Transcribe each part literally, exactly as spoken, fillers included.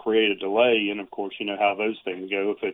create a delay. And of course, you know how those things go. If it's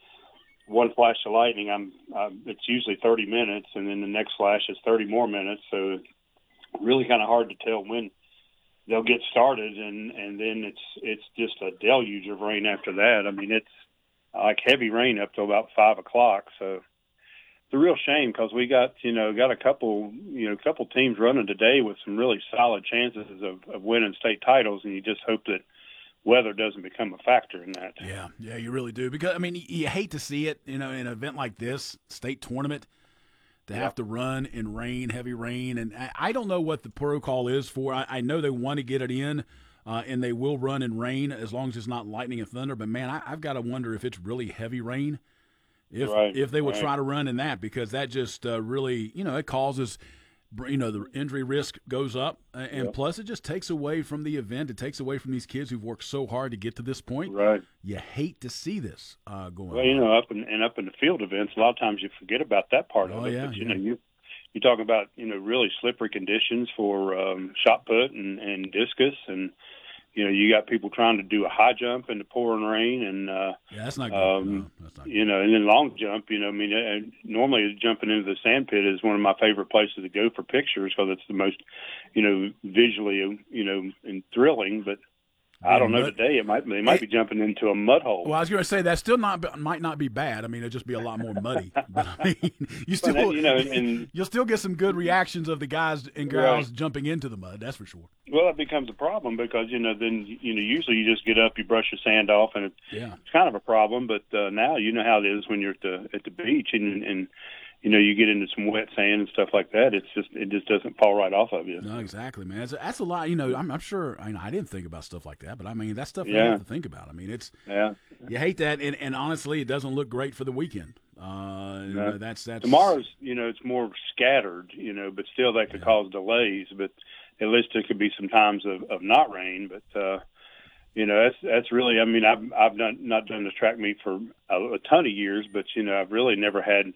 one flash of lightning, I'm, I'm it's usually thirty minutes, and then the next flash is thirty more minutes. So it's really kind of hard to tell when they'll get started, and, and then it's it's just a deluge of rain after that. I mean, it's like heavy rain up till about five o'clock. So it's a real shame because we got you know got a couple you know couple teams running today with some really solid chances of, of winning state titles, and you just hope that weather doesn't become a factor in that. Yeah, yeah, you really do. Because I mean, you, you hate to see it, you know, in an event like this, state tournament, to Yeah. have to run in rain, heavy rain, and I, I don't know what the protocol is for. I, I know they want to get it in, uh, and they will run in rain as long as it's not lightning and thunder. But man, I, I've got to wonder if it's really heavy rain, if Right, if they would right. try to run in that, because that just uh, really, you know, it causes. You know, the injury risk goes up, and Yep. plus it just takes away from the event. It takes away from these kids who've worked so hard to get to this point. Right. You hate to see this uh, going Well, on. you know, up in and up in the field events, a lot of times you forget about that part Oh, of it. yeah, but you yeah. know, you you talk about you know really slippery conditions for um, shot put and, and discus, and you know you got people trying to do a high jump in the pouring rain, and uh, Yeah, that's not good. um, no, that's not good. you know, and then long jump. You know, I mean, uh, normally jumping into the sand pit is one of my favorite places to go for pictures because it's the most, you know, visually, you know, and thrilling. But I don't know mud- today. It might they might be jumping into a mud hole. Well, I was going to say that still not might not be bad. I mean, it'd just be a lot more muddy. But I mean, you still that, you know, and- you'll still get some good reactions of the guys and girls jumping into the mud. That's for sure. Well, it becomes a problem because you know then you know usually you just get up, you brush your sand off, and it, Yeah. it's kind of a problem. But uh, now you know how it is when you're at the at the beach and and you know you get into some wet sand and stuff like that. It's just it just doesn't fall right off of you. No, exactly, man. That's a, that's a lot. You know, I'm, I'm sure. I, I didn't think about stuff like that, but I mean, that's stuff you Yeah. have to think about. I mean, it's Yeah. you hate that, and, and honestly, it doesn't look great for the weekend. Uh, you No. know, that's that's Tomorrow's, you know, it's more scattered, you know, but still that could Yeah. cause delays. But at least there could be some times of, of not rain. But uh, you know, that's that's really. I mean, I've I've done, not done this track meet for a, a ton of years, but you know, I've really never had.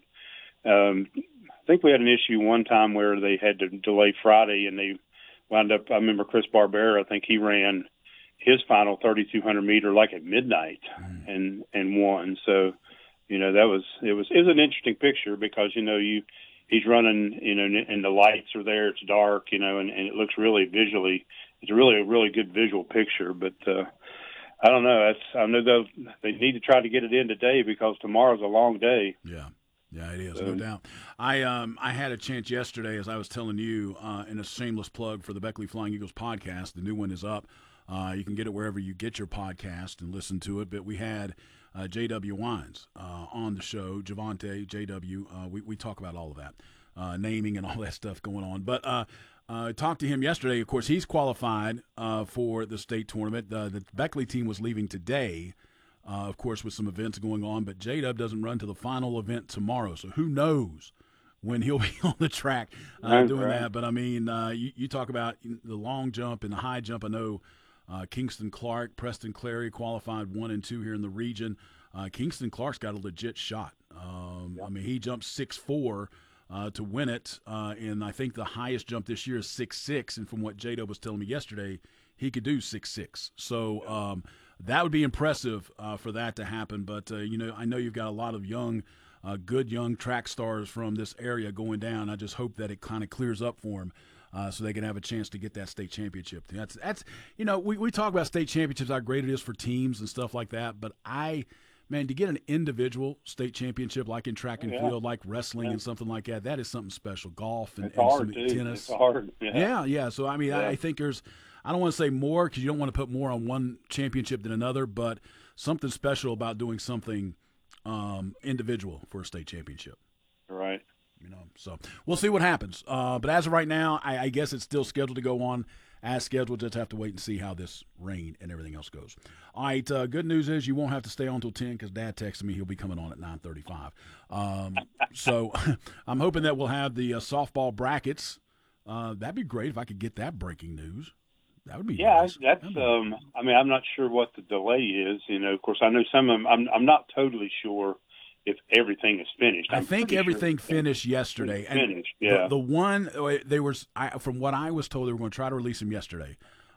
Um, I think we had an issue one time where they had to delay Friday, and they wound up. I remember Chris Barbera. I think he ran his final thirty-two hundred meter like at midnight, Mm. and and won. So. You know, that was it was it was an interesting picture because you know you he's running you know and the lights are there, it's dark, you know, and, and it looks really visually it's really a really good visual picture. But uh, I don't know. That's I know they they need to try to get it in today because tomorrow's a long day. Yeah. Yeah, it is, no Um, doubt. I um I had a chance yesterday, as I was telling you, uh, in a shameless plug for the Beckley Flying Eagles podcast. The new one is up. Uh, you can get it wherever you get your podcast and listen to it. But we had uh, J W. Wines uh, on the show, Javante, J W. Uh, we, we talk about all of that, uh, naming and all that stuff going on. But uh, uh, I talked to him yesterday. Of course, he's qualified uh, for the state tournament. Uh, the Beckley team was leaving today, uh, of course, with some events going on. But J W doesn't run to the final event tomorrow. So who knows when he'll be on the track uh, Right, doing right. that. But, I mean, uh, you, you talk about the long jump and the high jump. I know uh, Kingston Clark, Preston Clary qualified one and two here in the region. Uh, Kingston Clark's got a legit shot. Um, I mean, he jumped six four uh, to win it, uh, and I think the highest jump this year is six six. And from what J-Dub was telling me yesterday, he could do six six. So um, that would be impressive uh, for that to happen. But, uh, you know, I know you've got a lot of young, uh, good young track stars from this area going down. I just hope that it kind of clears up for them. Uh, so they can have a chance to get that state championship. That's that's you know we, we talk about state championships, how great it is for teams and stuff like that. But I, man, to get an individual state championship like in track and Yeah. field, like wrestling Yeah. and something like that, that is something special. Golf and, It's and hard some too. tennis. It's hard. Yeah. Yeah, yeah. So I mean, I, Yeah. I think there's. I don't want to say more because you don't want to put more on one championship than another, but something special about doing something um, individual for a state championship. Right. You know, so we'll see what happens. Uh, but as of right now, I, I guess it's still scheduled to go on as scheduled. Just have to wait and see how this rain and everything else goes. All right. Uh, good news is you won't have to stay on until ten because Dad texted me he'll be coming on at nine thirty-five. Um, so I'm hoping that we'll have the uh, softball brackets. Uh, that'd be great if I could get that breaking news. That would be Yeah, nice. that's. That'd be- Um, I mean, I'm not sure what the delay is. You know, of course, I know some of them. I'm. I'm not totally sure if everything is finished. I I'm think pretty sure everything it's finished yesterday. And Finished, the- yeah. The, one uh, they were, I, from what I was told, they were going to try to release them yesterday.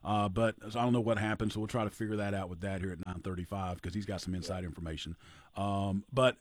Uh, but so I don't know what happened, so we'll try to figure that out with Dad here at nine thirty-five because he's got some inside information. Um, but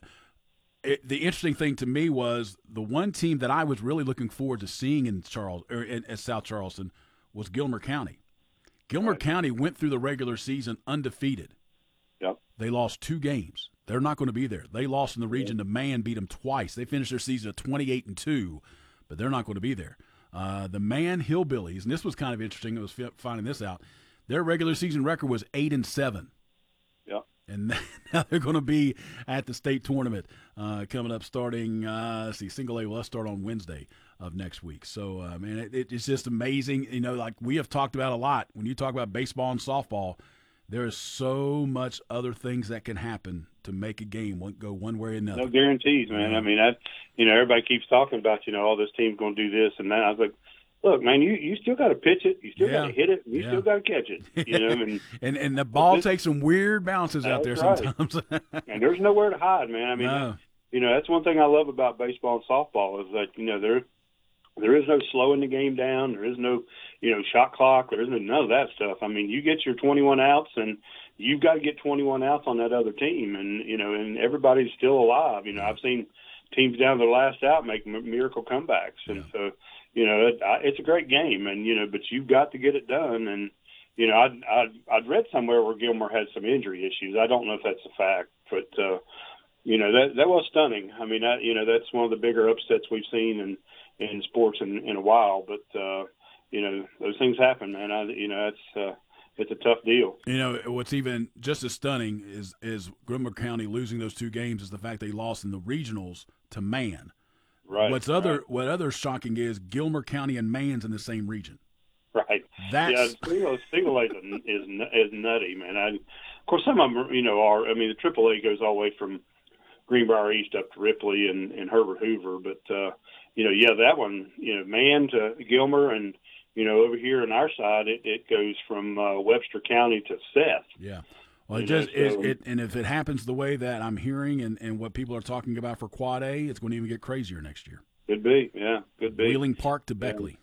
it, the interesting thing to me was the one team that I was really looking forward to seeing in Charles or in, in South Charleston was Gilmer County. Gilmer Right. County went through the regular season undefeated. Yep. They lost two games. They're not going to be there. They lost in the region. The Man beat them twice. They finished their season at twenty-eight and two, but they're not going to be there. Uh, the Man Hillbillies, and this was kind of interesting. I was f- finding this out. Their regular season record was eight and seven. Yep. And now they're going to be at the state tournament uh, coming up starting, uh, let's see, single A will start on Wednesday of next week. So, uh, man, it, it, it's just amazing. You know, like we have talked about a lot. When you talk about baseball and softball, there is so much other things that can happen to make a game go one way or another. No guarantees, man. Yeah. I mean, I, you know, everybody keeps talking about, you know, all this team's going to do this and that. I was like, look, man, you, you still got to pitch it. You still Yeah. got to hit it. And you Yeah. still got to catch it. You know, and and, and the ball this- takes some weird bounces out there That's right. sometimes. and there's nowhere to hide, man. I mean, No. you know, that's one thing I love about baseball and softball is that, you know, there there is no slowing the game down. There is no, you know, shot clock. There isn't none of that stuff. I mean, you get your twenty-one outs, and you've got to get twenty-one outs on that other team, and you know, and everybody's still alive. You know, I've seen teams down to the last out make m- miracle comebacks, and Yeah. so, you know, it, I, it's a great game, and you know, but you've got to get it done. And you know, I'd, I'd I'd read somewhere where Gilmer had some injury issues. I don't know if that's a fact, but uh, you know, that that was stunning. I mean, that, you know, that's one of the bigger upsets we've seen in in sports in, in a while. But uh, you know, those things happen, man. I, you know, it's uh, it's a tough deal. You know, what's even just as stunning is is Gilmer County losing those two games is the fact they lost in the regionals to Man. Right. What's other right. what other shocking is Gilmer County and Man's in the same region. Right. That's Yeah, single single A is is is nutty, man. I, of course, some of them, you know, are. I mean, the Triple A goes all the way from Greenbrier East up to Ripley and, and Herbert Hoover, but uh, you know, yeah, that one, you know, Man to Gilmer, and you know, over here on our side, it, it goes from uh, Webster County to Seth. yeah. Well, it You know, just is so- it, and if it happens the way that I'm hearing and, and what people are talking about for Quad A, it's going to even get crazier next year. Could be, yeah, could be. Wheeling Park to Beckley.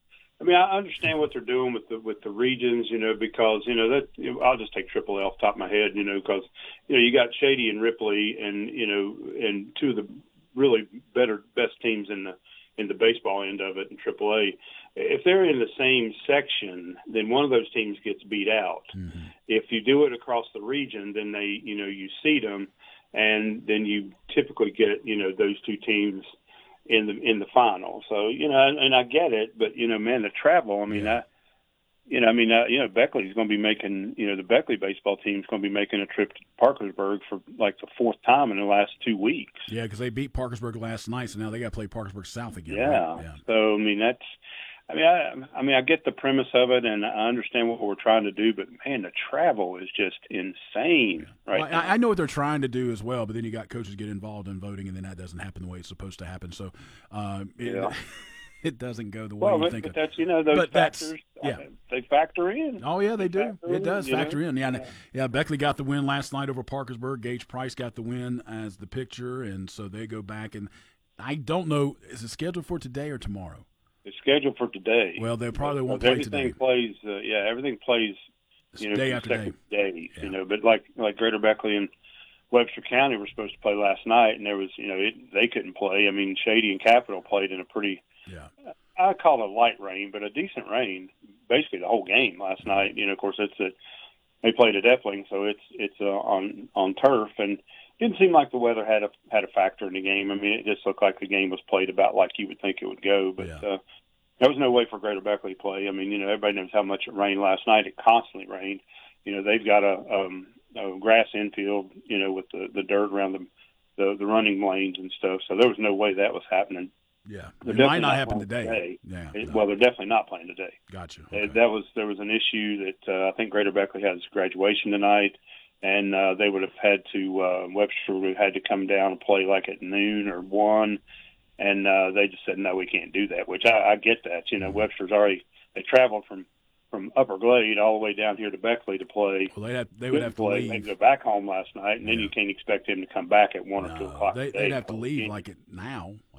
I mean, I understand what they're doing with the with the regions, you know, because you know that you know, I'll just take Triple A off the top of my head, you know, because you know you got Shady and Ripley, and you know, and two of the really better best teams in the in the baseball end of it in Triple A. If they're in the same section, then one of those teams gets beat out. Mm-hmm. If you do it across the region, then they, you know, you seed them, and then you typically get, you know, those two teams in the in the final. So, you know, and, and I get it, but you know, man, the travel. I mean, Yeah. I, you know, I mean, uh, you know, Beckley's going to be making, you know, the Beckley baseball team's going to be making a trip to Parkersburg for like the fourth time in the last two weeks. Yeah, because they beat Parkersburg last night, so now they got to play Parkersburg South again. Yeah. Right? Yeah. So I mean, that's. I mean, I, I mean, I get the premise of it, and I understand what we're trying to do, but man, the travel is just insane, right? Well, I, I know what they're trying to do as well, but then you got coaches get involved in voting, and then that doesn't happen the way it's supposed to happen. So uh, it, Yeah. it doesn't go the way well, you but, think. but It. that's you know those But that's- factors. yeah. uh, they factor in. Oh yeah, they do. factor It in, does you know? factor in. Yeah, and- yeah. Beckley got the win last night over Parkersburg. Gage Price got the win as the pitcher, and so they go back. And I don't know, is it scheduled for today or tomorrow? It's scheduled for today. Well, they probably won't Because play everything today. plays. Uh, yeah, everything plays. It's You know, day after day. consecutive days. Yeah. You know, but like like Greater Beckley and Webster County were supposed to play last night, and there was you know it, they couldn't play. I mean, Shady and Capital played in a pretty. Yeah. I call it light rain, but a decent rain, basically the whole game last night. You know, of course, it's a they played at Epling, so it's it's uh, on on turf, and it didn't seem like the weather had a had a factor in the game. I mean, it just looked like the game was played about like you would think it would go, but Yeah. uh, there was no way for Greater Beckley to play. I mean, you know, everybody knows how much it rained last night. It constantly rained. You know, they've got a, um, a grass infield, you know, with the the dirt around the, the the running lanes and stuff. So there was no way that was happening. Yeah. They're It might definitely not not happen playing today. today. Yeah. It, no. well, they're definitely not playing today. Gotcha. Uh, Okay. That was there was an issue that uh, I think Greater Beckley has graduation tonight, and uh, they would have had to uh, Webster would have had to come down and play like at noon or one, and uh, they just said no, we can't do that. Which I, I get that. You know, Mm-hmm. Webster's already they traveled from from Upper Glade all the way down here to Beckley to play. Well, they'd have, they would have to play. They leave. go back home last night, and then Yeah. you can't expect him to come back at one or two No, o'clock. they, today they'd have to for the leave game. like it now.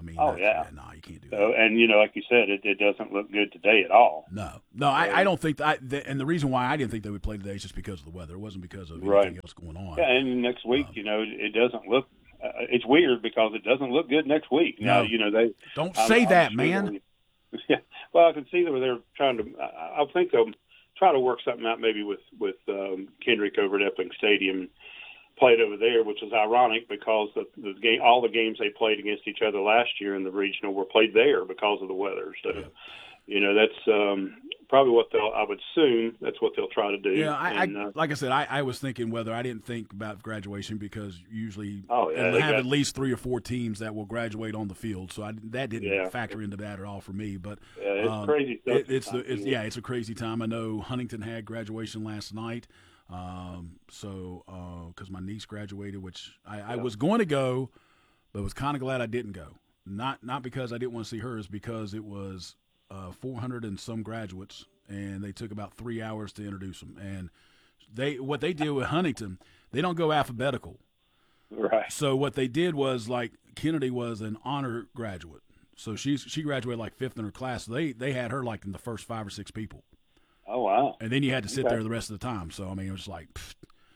I mean, Oh that's, yeah, yeah, no, nah, you can't do so, that. and you know, like you said, it, it doesn't look good today at all. No, no, I, I don't think that. The, and the reason why I didn't think they would play today is just because of the weather. It wasn't because of Right. anything else going on. Yeah, and next week, Um, you know, it doesn't look. Uh, it's weird because it doesn't look good next week. Now, No. you know, they Don't I'm, say I'm that, sure man. Yeah, well, I can see that they're trying to. I, I think they'll try to work something out, maybe with with um, Kendrick over at Epling Stadium, played over there, which is ironic because the, the game, all the games they played against each other last year in the regional were played there because of the weather. So, Yeah. you know, that's um, probably what they'll. I would assume that's what they'll try to do. Yeah, I, and, I uh, like I said, I, I was thinking whether I didn't think about graduation because usually Oh, yeah, and they have got- at least three or four teams that will graduate on the field, so I, that didn't Yeah. factor into that at all for me. But yeah, it's um, crazy stuff. it, it's the sometimes, it's, you know. yeah, it's a crazy time. I know Huntington had graduation last night, um, so because my niece graduated, which I, I was going to go, but was kind of glad I didn't go. Not not because I didn't want to see hers, because it was uh, four hundred and some graduates, and they took about three hours to introduce them. And they what they did with Huntington, they don't go alphabetical. Right. So what they did was, like, Kennedy was an honor graduate, so she's she graduated like fifth in her class. So they they had her like in the first five or six people, Oh wow. and then you had to sit Okay. there the rest of the time. So I mean, it was like. Pfft.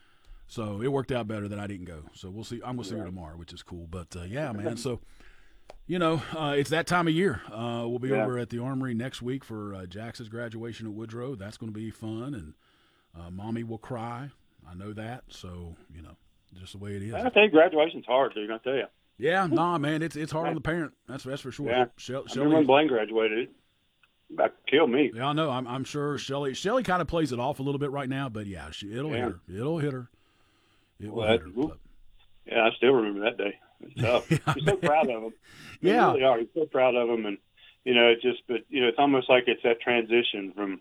So it worked out better that I didn't go. So we'll see. I'm gonna see her tomorrow, which is cool. But uh, yeah, man. So you know, uh, it's that time of year. Uh, we'll be Yeah. over at the Armory next week for uh, Jax's graduation at Woodrow. That's going to be fun, and uh, mommy will cry. I know that. So you know, just the way it is. I tell you, graduation's hard, dude. I tell you. Yeah, nah, man. It's it's hard on the parent. That's that's for sure. Yeah. Shell, I remember when Shelly, Blaine graduated. It about killed me. yeah, I know. I'm I'm sure Shelly Shelly kind of plays it off a little bit right now, but yeah, she, it'll Yeah. hit her. It'll hit her. It will Well, hit that- her. ooh. but- Yeah, I still remember that day. It's tough. Yeah, You're so proud of them. You Yeah. really are. You're so proud of them, and you know, it just. But you know, it's almost like it's that transition from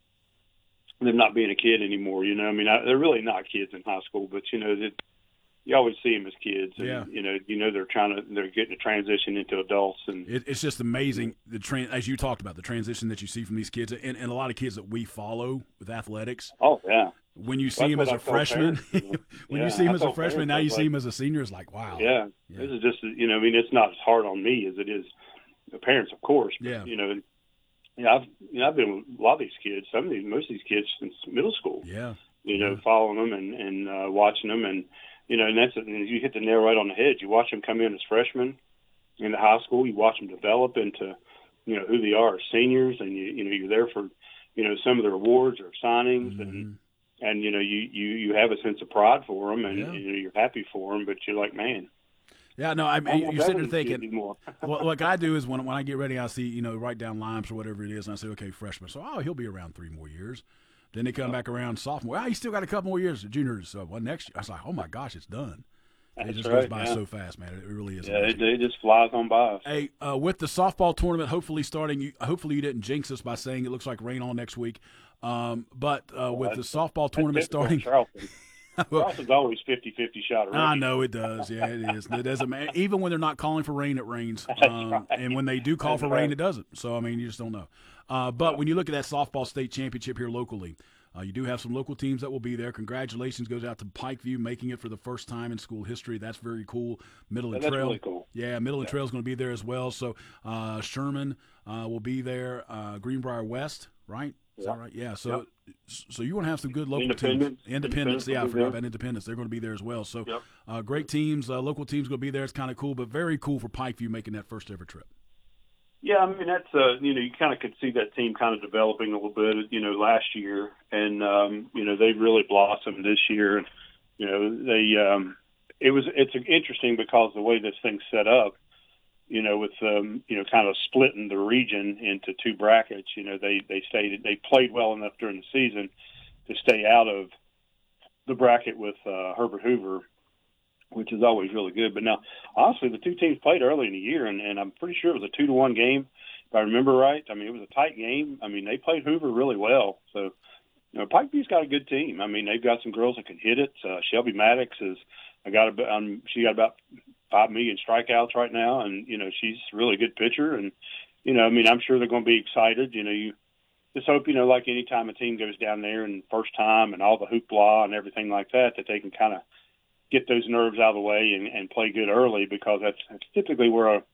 them not being a kid anymore. You know, I mean, I, they're really not kids in high school, but you know, that you always see them as kids, and Yeah. you know, you know, they're trying to, they're getting to transition into adults, and It, it's just amazing the tran as you talked about the transition that you see from these kids, and, and a lot of kids that we follow with athletics. oh yeah, When you see That's him what as I a tell freshman, parents, you know. when Yeah, you see him I as a tell freshman, parents, now I you was see like- him as a senior. It's like, wow. yeah, Yeah. this is just, you know, I mean, it's not as hard on me as it is the parents, of course. But, Yeah. You know, you know, I've you know I've been with a lot of these kids. Some of these, most of these kids since middle school. Yeah. You know, Yeah. following them and and uh, watching them, and you know, and that's and you hit the nail right on the head. You watch them come in as freshmen into high school. You watch them develop into, you know, who they are as seniors, and you you know you're there for, you know, some of their awards or signings, and Mhm. and you know you you you have a sense of pride for them, and Yeah. you know you're happy for them, but you're like, man, Yeah, no, I I mean, want you're sitting better there than thinking, anymore. what, what I do is when when I get ready, I see, you know, write down limes or whatever it is, and I say, okay, freshman. So, oh, he'll be around three more years. Then they come back around sophomore. Ah, he's still got a couple more years. Juniors, so well, next year. I was like, oh my gosh, it's done. It That's just right, goes by yeah. so fast, man. It really is. Yeah, it, amazing. it just flies on by us. Hey, uh, with the softball tournament hopefully starting, you, hopefully you didn't jinx us by saying it looks like rain all next week. Um, but uh, with the that's- softball tournament That's typical starting, Charleston. Charleston's always fifty-fifty shot. I already. know it does. Yeah, it is. It doesn't matter. Even when they're not calling for rain, it rains. That's Um, right. And when they do call That's for rain, right. it doesn't. So I mean, you just don't know. Uh, but when you look at that softball state championship here locally, uh, you do have some local teams that will be there. Congratulations goes out to Pikeview making it for the first time in school history. That's very cool. Middle and That's Trail, really cool. yeah, Middle and Trail is going to be there as well. So uh, Sherman uh, will be there. Uh, Greenbrier West, right? Is Yeah. that right? Yeah. So, so you want to have some good local Independence. teams. Independence, Independence yeah, I will be forgot there. about Independence. They're going to be there as well. So, Yep. uh, great teams, uh, local teams going to be there. It's kind of cool, but very cool for Pikeview making that first ever trip. Yeah, I mean that's uh, you know you kind of could see that team kind of developing a little bit, you know, last year, and um, you know they really blossomed this year. And you know they um, it was it's interesting because the way this thing's set up, you know, with um, you know kind of splitting the region into two brackets. You know, they they stayed they played well enough during the season to stay out of the bracket with uh, Herbert Hoover, which is always really good. But now, honestly, the two teams played early in the year, and, and I'm pretty sure it was a two to one game, if I remember right. I mean, it was a tight game. I mean, they played Hoover really well. So, you know, Pikeview's got a good team. I mean, they've got some girls that can hit it. Uh, Shelby Maddox is, I got a, um, she got about five million strikeouts right now, and you know, she's a really good pitcher. And you know, I mean, I'm sure they're going to be excited. You know, you just hope, you know, like any time a team goes down there and first time and all the hoopla and everything like that, that they can kind of get those nerves out of the way and, and play good early, because that's, that's typically where a,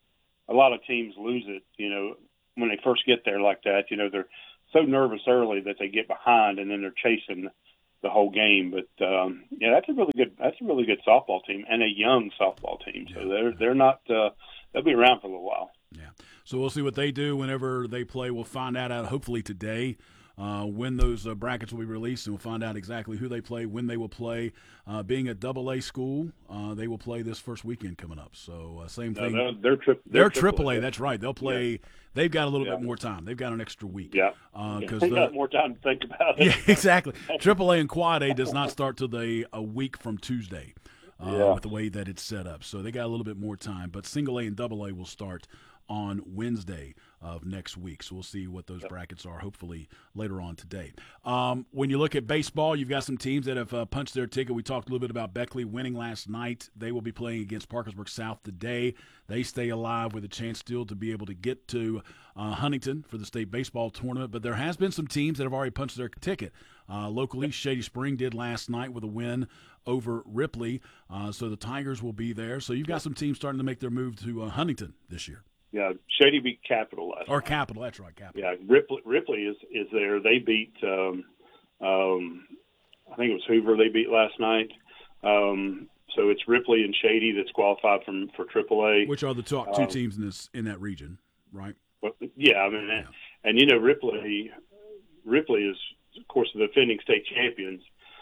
a lot of teams lose it, you know, when they first get there like that. You know, they're so nervous early that they get behind, and then they're chasing the whole game. But um, yeah, that's a really good that's a really good softball team and a young softball team. So they're they're not uh, they'll be around for a little while. Yeah. So we'll see what they do whenever they play. We'll find out, out hopefully today. Uh, when those uh, brackets will be released, and we'll find out exactly who they play, when they will play. Uh, being a double A school, uh, they will play this first weekend coming up. So uh, same thing. No, they're, they're, tri- they're, they're triple A. That's right. They'll play. Yeah. They've got a little yeah. bit more time. They've got an extra week. Yeah, because uh, yeah. they got more time to think about it. Yeah, exactly. Triple A and Quad A does not start till the a week from Tuesday. Uh, yeah. With the way that it's set up, so they got a little bit more time. But single A and double A will start on Wednesday of next week. So we'll see what those brackets are, hopefully later on today. Um, when you look at baseball, you've got some teams that have uh, punched their ticket. We talked a little bit about Beckley winning last night. They will be playing against Parkersburg South today. They stay alive with a chance still to be able to get to uh, Huntington for the state baseball tournament. But there has been some teams that have already punched their ticket. Uh, locally, Shady Spring did last night with a win over Ripley. Uh, so the Tigers will be there. So you've got some teams starting to make their move to uh, Huntington this year. Yeah, Shady beat Capital last Or night. Capital, that's right, Capital. Yeah, Ripley, Ripley is, is there. They beat, um, um, I think it was Hoover they beat last night. Um, so it's Ripley and Shady that's qualified from for triple A. Which are the top two um, teams in this in that region, right? Well, yeah, I mean, yeah. and, and you know, Ripley, Ripley is, of course, the defending state champions.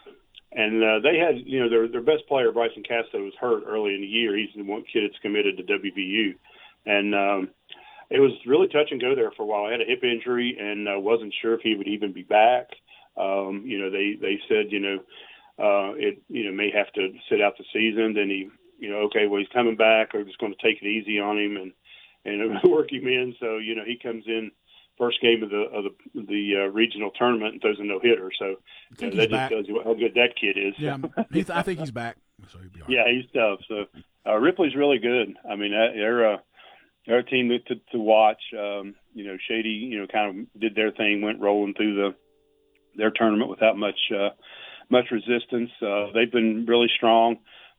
And uh, they had, you know, their their best player, Bryson Casto, was hurt early in the year. He's the one kid that's committed to W V U. And um, it was really touch and go there for a while. I had a hip injury and uh, wasn't sure if he would even be back. Um, you know, they, they said, you know, uh, it, you know, may have to sit out the season. Then he, you know, okay, well, he's coming back. We're just going to take it easy on him and, and work him in. So, you know, he comes in first game of the, of the, the uh, regional tournament and throws a no hitter. So you know, that back. just tells you how good that kid is. Yeah. He's, I think he's back. So he'll be all right. Yeah, he's tough. So uh, Ripley's really good. I mean, they're, uh, They're a team to, to, to watch. Um, you know, Shady, you know, kind of did their thing, went rolling through the their tournament without much uh, much resistance. Uh, they've been really strong.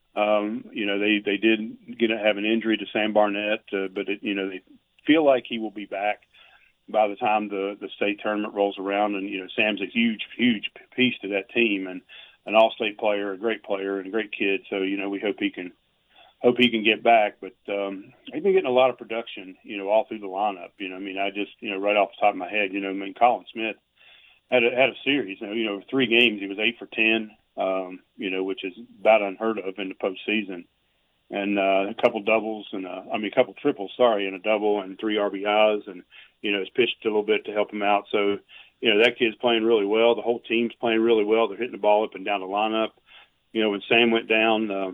Um, you know, they they did get to have an injury to Sam Barnett, uh, but it, you know, they feel like he will be back by the time the the state tournament rolls around. And you know, Sam's a huge, huge piece to that team, and an all-state player, a great player, and a great kid. So you know, we hope he can. Hope he can get back, but um, he's been getting a lot of production, you know, all through the lineup. You know, I mean, I just, you know, right off the top of my head, you know, I mean, Colin Smith had a, had a series. You know, you know, three games, he was eight for ten, um, you know, which is about unheard of in the postseason. And uh, a couple doubles and a, I mean, a couple triples, sorry, and a double and three R B Is, and you know, has pitched a little bit to help him out. So, you know, that kid's playing really well. The whole team's playing really well. They're hitting the ball up and down the lineup. You know, when Sam went down. Uh,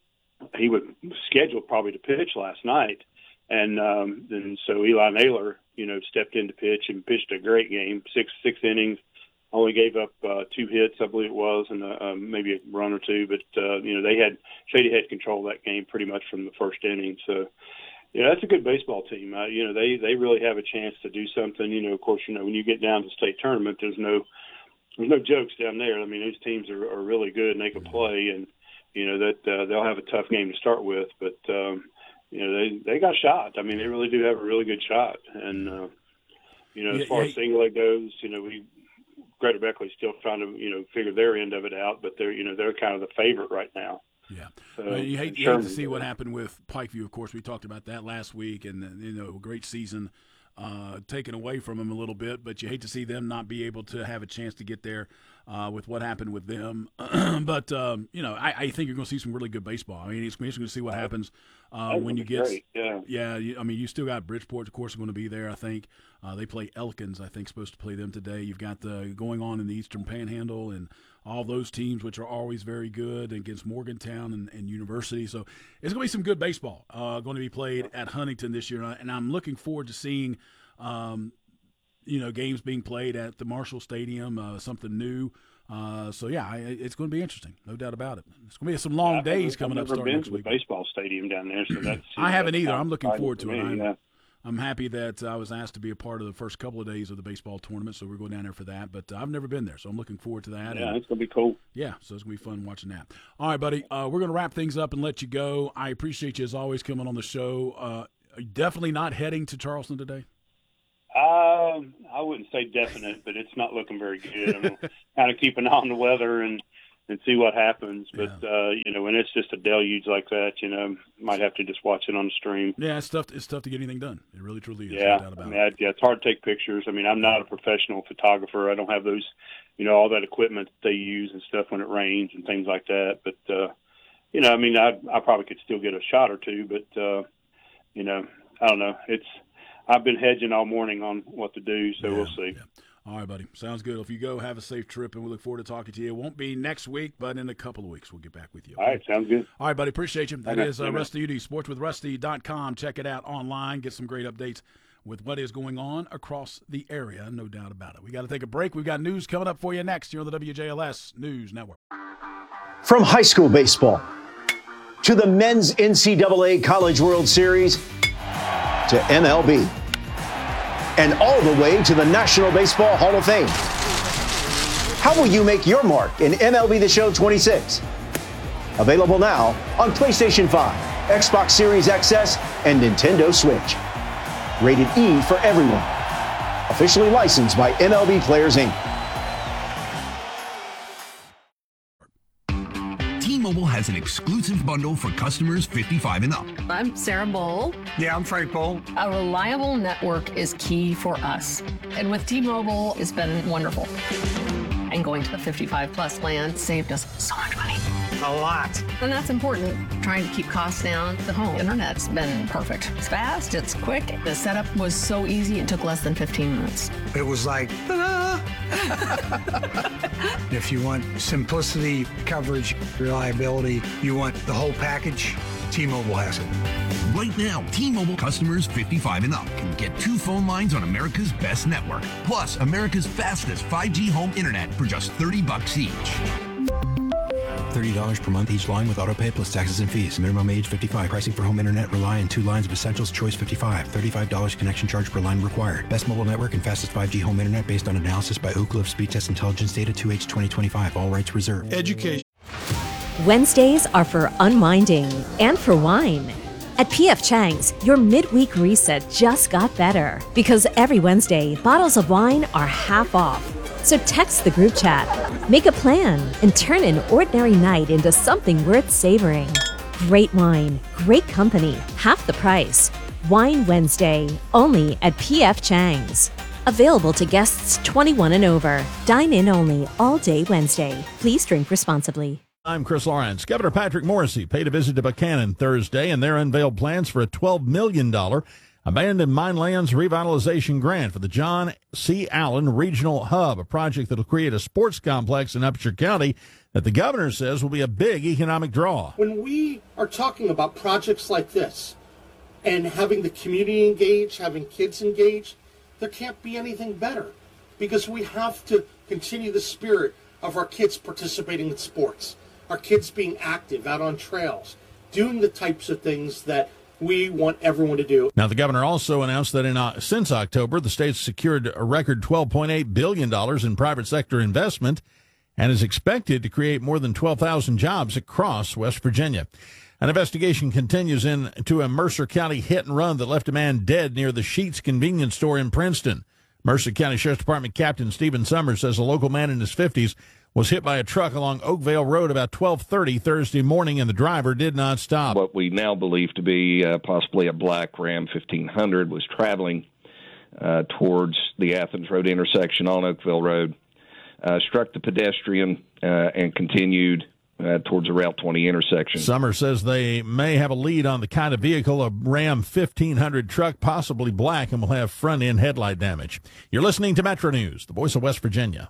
He was scheduled probably to pitch last night, and um, then so Eli Naylor, you know, stepped in to pitch and pitched a great game, six six innings, only gave up uh, two hits, I believe it was, and uh, um, maybe a run or two. But uh, you know, they had Shady had control of that game pretty much from the first inning. So, yeah, that's a good baseball team. Uh, you know, they they really have a chance to do something. You know, of course, you know, when you get down to the state tournament, there's no there's no jokes down there. I mean, those teams are, are really good and they can play and. You know, that uh, they'll have a tough game to start with, but, um, you know, they, they got shot. I mean, they really do have a really good shot. And, uh, you know, as yeah, far yeah. as single A goes, you know, we Greater Beckley's still trying to, you know, figure their end of it out, but they're, you know, they're kind of the favorite right now. Yeah. So, well, you hate, you hate to see what happened with Pikeview, of course. We talked about that last week, and, you know, a great season uh, taken away from them a little bit, but you hate to see them not be able to have a chance to get there. Uh, with what happened with them. but, um, you know, I, I think you're going to see some really good baseball. I mean, it's interesting to see what happens uh, when you get great. – yeah. yeah you, I mean, you still got Bridgeport, of course, going to be there, I think. Uh, they play Elkins, I think, supposed to play them today. You've got the going on in the Eastern Panhandle and all those teams, which are always very good, against Morgantown and, and University. So it's going to be some good baseball uh, going to be played at Huntington this year. And I'm looking forward to seeing um, – you know, games being played at the Marshall Stadium, uh, something new. Uh, so, yeah, I, it's going to be interesting, no doubt about it. It's going to be some long yeah, days never, coming I've up never starting been next to week. The baseball stadium down there, so that's. I haven't that's either. I'm looking forward to me, it. I'm, yeah. I'm happy that I was asked to be a part of the first couple of days of the baseball tournament, so we're going down there for that. But uh, I've never been there, so I'm looking forward to that. Yeah, and, it's going to be cool. Yeah, so it's going to be fun watching that. All right, buddy, uh, we're going to wrap things up and let you go. I appreciate you, as always, coming on the show. Uh, Are you definitely not heading to Charleston today? Um, I wouldn't say definite, but it's not looking very good. I'm going to kind of keep an eye on the weather and, and see what happens. But, Yeah. uh, you know, when it's just a deluge like that, you know, might have to just watch it on the stream. Yeah, it's tough. It's tough to get anything done. It really, truly is. Yeah, No doubt about I mean, it. I, yeah, it's hard to take pictures. I mean, I'm not a professional photographer. I don't have those, you know, all that equipment that they use and stuff when it rains and things like that. But, uh, you know, I mean, I, I probably could still get a shot or two, but, uh, you know, I don't know. It's I've been hedging all morning on what to do, so Yeah, we'll see. yeah. All right, buddy. Sounds good. If you go, have a safe trip, and we look forward to talking to you. It won't be next week, but in a couple of weeks we'll get back with you. Okay? All right, sounds good. All right, buddy. Appreciate you. That Okay, is uh, amen. Rusty Udy, sports with rusty dot com. Check it out online. Get some great updates with what is going on across the area, no doubt about it. We got to take a break. We've got news coming up for you next here on the W J L S News Network. From high school baseball to the men's N C double A College World Series to M L B and all the way to the National Baseball Hall of Fame. How will you make your mark in M L B The Show twenty-six? Available now on PlayStation five, Xbox Series X S, and Nintendo Switch. Rated E for everyone. Officially licensed by M L B Players, Incorporated. T-Mobile has an exclusive bundle for customers fifty-five and up. I'm Sarah Bowl. Yeah, I'm Frank Bowl. A reliable network is key for us. And with T-Mobile, it's been wonderful. And going to the fifty-five plus plan saved us so much money. A lot. And that's important, trying to keep costs down. The home internet's been perfect. It's fast, it's quick. The setup was so easy, it took less than fifteen minutes. It was like, ta-da! If you want simplicity, coverage, reliability, you want the whole package, T-Mobile has it. Right now, T-Mobile customers fifty-five and up can get two phone lines on America's best network, plus America's fastest five G home internet for just thirty bucks each. thirty dollars per month each line with autopay plus taxes and fees. Minimum age fifty-five. Pricing for home internet rely on two lines of Essentials Choice fifty-five. thirty-five dollars connection charge per line required. Best mobile network and fastest five G home internet based on analysis by Oak Cliff Speed Test Intelligence Data two H twenty twenty-five. All rights reserved. Education. Wednesdays are for unwinding and for wine. At P F Chang's, your midweek reset just got better because every Wednesday, bottles of wine are half off. So text the group chat, make a plan, and turn an ordinary night into something worth savoring. Great wine, great company, half the price. Wine Wednesday, only at P F Chang's. Available to guests twenty-one and over. Dine in only all day Wednesday. Please drink responsibly. I'm Chris Lawrence. Governor Patrick Morrisey paid a visit to Buchanan Thursday, and there unveiled plans for a twelve million dollars abandoned mine lands revitalization grant for the John C. Allen Regional Hub, a project that will create a sports complex in Upshur County that the governor says will be a big economic draw. When we are talking about projects like this and having the community engaged, having kids engaged, there can't be anything better because we have to continue the spirit of our kids participating in sports, our kids being active out on trails, doing the types of things that we want everyone to do. Now, the governor also announced that in uh, since October, the state's secured a record twelve point eight billion dollars in private sector investment and is expected to create more than twelve thousand jobs across West Virginia. An investigation continues into a Mercer County hit and run that left a man dead near the Sheetz convenience store in Princeton. Mercer County Sheriff's Department Captain Stephen Summers says a local man in his fifties was hit by a truck along Oakvale Road about twelve thirty Thursday morning, and the driver did not stop. What we now believe to be uh, possibly a black Ram fifteen hundred was traveling uh, towards the Athens Road intersection on Oakville Road, uh, struck the pedestrian, uh, and continued uh, towards the Route twenty intersection. Summers says they may have a lead on the kind of vehicle, a Ram fifteen hundred truck, possibly black, and will have front-end headlight damage. You're listening to Metro News, the voice of West Virginia.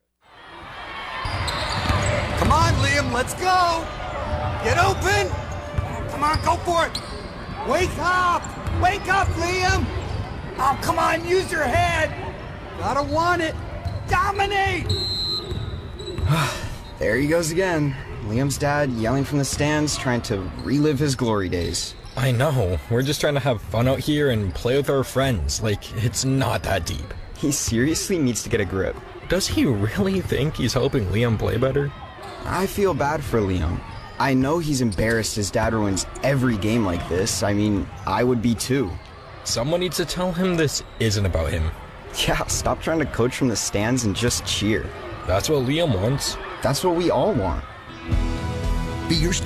Come on, Liam, let's go. Get open. Come on, go for it. Wake up. Wake up, Liam. Oh, come on, use your head. Gotta want it. Dominate. There he goes again. Liam's dad yelling from the stands, trying to relive his glory days. I know. We're just trying to have fun out here and play with our friends. Like, it's not that deep. He seriously needs to get a grip. Does he really think he's helping Liam play better? I feel bad for Liam. I know he's embarrassed his dad ruins every game like this. I mean, I would be too. Someone needs to tell him this isn't about him. Yeah, stop trying to coach from the stands and just cheer. That's what Liam wants. That's what we all want. Be your